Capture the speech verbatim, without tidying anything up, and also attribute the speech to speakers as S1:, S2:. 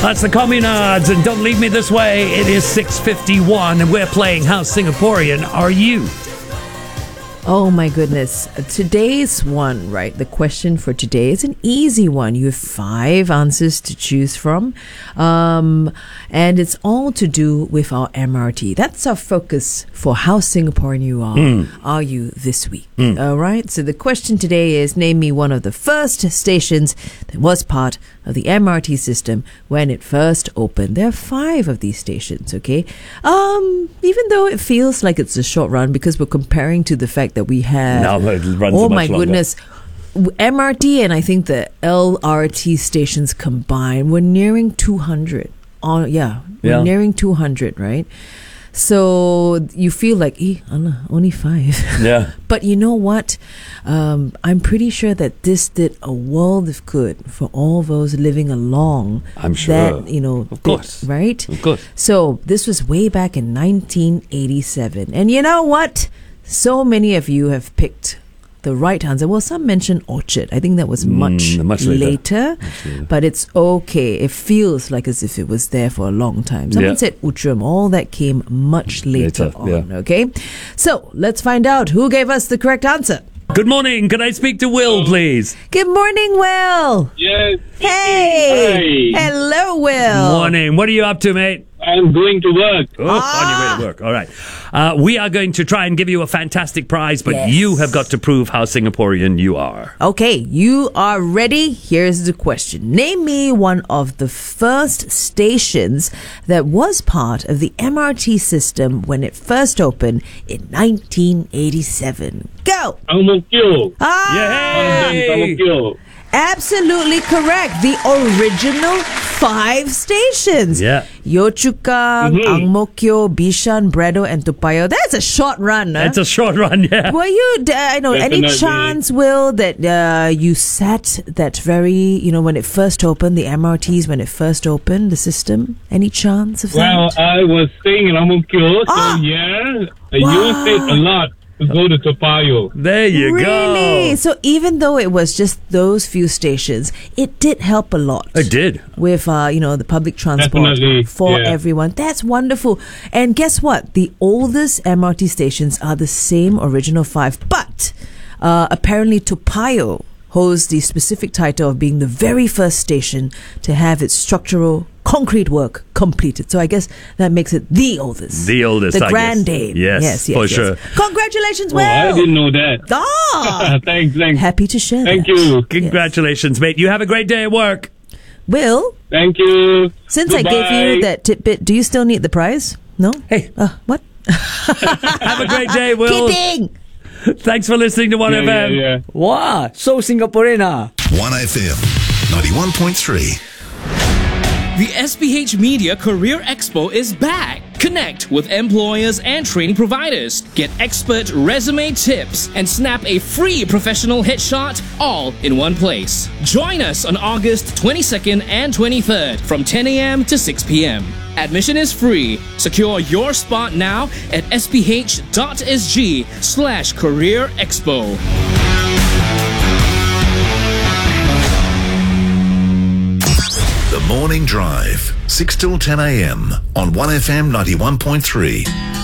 S1: That's the Communards, and Don't Leave Me This Way. It is six fifty-one, and we're playing How Singaporean Are You?
S2: Oh my goodness. Today's one, right? The question for today is an easy one. You have five answers to choose from. Um, and it's all to do with our M R T. That's our focus for How Singaporean You Are, mm. Are You this week. Mm. All right. So the question today is, name me one of the first stations that was part of the M R T system when it first opened. There are five of these stations, okay? Um, even though it feels like it's a short run because we're comparing to the fact that we have,
S1: now it runs
S2: oh
S1: much
S2: my
S1: longer.
S2: goodness, M R T and I think the L R T stations combined, we're nearing two hundred. Oh, yeah, we're
S1: Yeah.
S2: nearing two hundred, right? So you feel like, eh, only five.
S1: Yeah.
S2: But you know what? Um, I'm pretty sure that this did a world of good for all those living along.
S1: I'm sure.
S2: That, you know,
S1: Of course.
S2: bit, right?
S1: Of course.
S2: So this was way back in nineteen eighty-seven. And you know what? So many of you have picked the right answer. Well, some mentioned Orchard. I think that was much,
S1: Mm, much later.
S2: later,
S1: Much later.
S2: but it's okay. It feels like as if it was there for a long time. Someone
S1: Yeah.
S2: said Outram. All that came much later,
S1: Later,
S2: on.
S1: yeah.
S2: Okay, so let's find out who gave us the correct answer.
S1: Good morning. Can I speak to Will, please?
S2: Good morning, Will.
S3: Yes.
S2: Hey.
S3: Hi.
S2: Hello, Will.
S1: Morning. What are you up to, mate?
S3: I'm going to work.
S1: Oh, on your way to work. All right. Uh, we are going to try and give you a fantastic prize, but
S2: Yes.
S1: you have got to prove how Singaporean you are.
S2: Okay, you are ready? Here's the question. Name me one of the first stations that was part of the M R T system when it first opened in nineteen eighty-seven. Go!
S3: Ang Mo Kio.
S2: Ah,
S3: Ang Mo Kio.
S2: absolutely correct. The original five stations.
S1: Yeah.
S2: Yio Chu Kang,
S3: Mhm.
S2: Ang Mo Kio, Bishan, Bredo, and Toa Payoh. That's a short run, huh?
S1: It's a short run, yeah.
S2: Were you, d- I know, any
S3: Definitely.
S2: chance, Will, that uh, you sat that very, you know, when it first opened, the M R Ts, when it first opened, the system? Any chance of
S3: Well,
S2: that?
S3: I was staying in Ang Mo Kio, so
S2: Ah.
S3: yeah, I
S2: Wow.
S3: used it a lot to go to Toa Payoh.
S1: There you
S2: Really?
S1: go.
S2: So even though it was just those few stations, it did help a lot.
S1: I did.
S2: With, uh, you know, the public transport
S3: Definitely,
S2: for
S3: yeah.
S2: everyone. That's wonderful. And guess what? The oldest M R T stations are the same original five, but uh, apparently Toa Payoh holds the specific title of being the very first station to have its structural concrete work completed. So I guess that makes it the oldest.
S1: The oldest,
S2: The
S1: I
S2: grand
S1: guess.
S2: dame.
S1: Yes,
S2: yes, yes
S1: for
S2: yes.
S1: sure.
S2: Congratulations,
S3: Oh,
S2: Will.
S3: I didn't know that.
S2: Ah,
S3: thanks, thanks.
S2: happy to share
S3: Thank
S2: that.
S3: you.
S1: Congratulations, mate. You have a great day at work.
S2: Will,
S3: Thank you.
S2: since I gave you
S3: Goodbye.
S2: that tidbit, do you still need the prize? No?
S1: Hey.
S2: Uh, what?
S1: Have a great day, Will.
S2: Kidding.
S1: Thanks for listening to one
S3: Yeah,
S1: F
S3: yeah,
S1: M.
S3: yeah.
S4: Wow, so Singaporean ah.
S5: one F M ninety-one point three.
S6: The S P H Media Career Expo is back. Connect with employers and training providers. Get expert resume tips and snap a free professional headshot all in one place. Join us on August twenty-second and twenty-third from ten a.m. to six p.m. Admission is free. Secure your spot now at sph.sg slash career expo.
S5: The Morning Drive, six till ten a.m. on one F M ninety-one point three.